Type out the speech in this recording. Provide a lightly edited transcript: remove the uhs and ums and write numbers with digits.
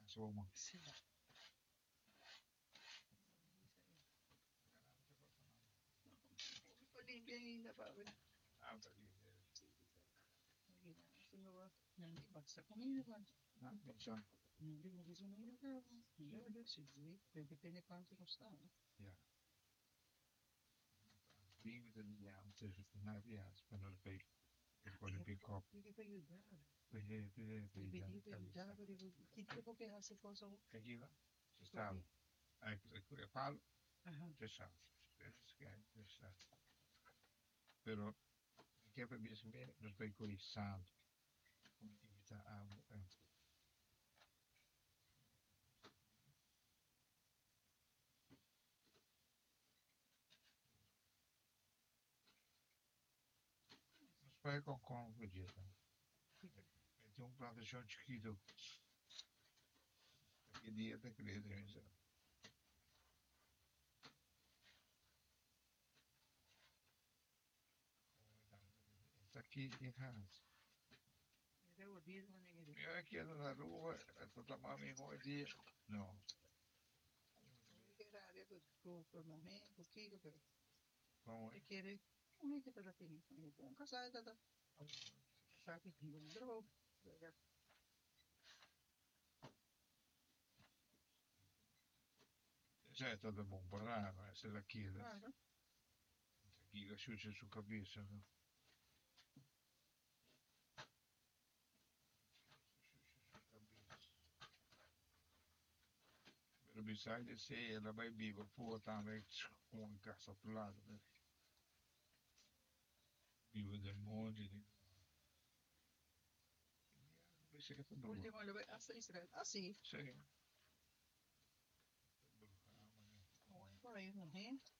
Soma. Olivia na pa. Basta kami naman. Minsan. Hindi mo gusto mo yun. Hindi, sige. Pwede kanto ko sa. Ja. Being with the yeah, there's not yeah, spend a big for the big cup. Hindi pa yun. Hindi. Hindi ko kaya sa koso. Kaya ci sta. Ecco, palo, ci sta. Ci sta. Però che per me sembra non fai coi santo. Come attività a Spui con budget. Metti un prato ciocchito. Che dieta credo, insomma. Aqui em casa. Eu aqui na rua, estou tomando meu dia. Não. Como é? Já é todo bom para lá, essa daqui, aqui a chucha sua cabeça. Pero besides se ela vai viva, pô, também com a casa pro lado, né? Viva del monte. Invece che tutto Ultimo dove a Israel. Ah sì. sì. Poi non è.